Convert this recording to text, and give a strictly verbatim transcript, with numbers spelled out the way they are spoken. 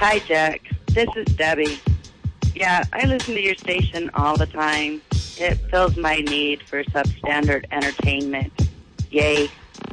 Hi, Jack. This is Debbie. Yeah, I listen to your station all the time. It fills my need for substandard entertainment. Yay.